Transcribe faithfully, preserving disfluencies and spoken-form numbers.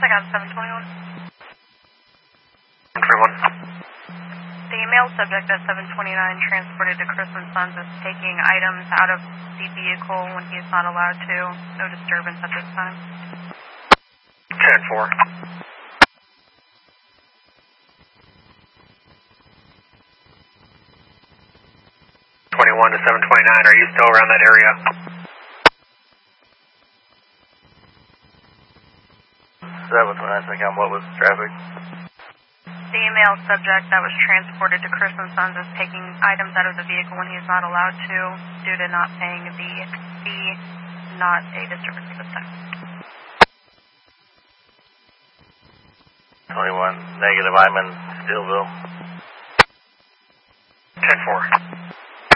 I got seven twenty-one. twenty-one. The male subject at seven twenty-nine transported to Chris and Sons is taking items out of the vehicle when he is not allowed to. No disturbance at this time. ten four. twenty-one to seven twenty-nine, are you still around that area? seven twenty-nine, second, what was traffic? The male subject that was transported to Chris and Sons is taking items out of the vehicle when he is not allowed to due to not paying the fee. Not a disturbance at this time. twenty-one, negative, I'm in Steelville. ten four.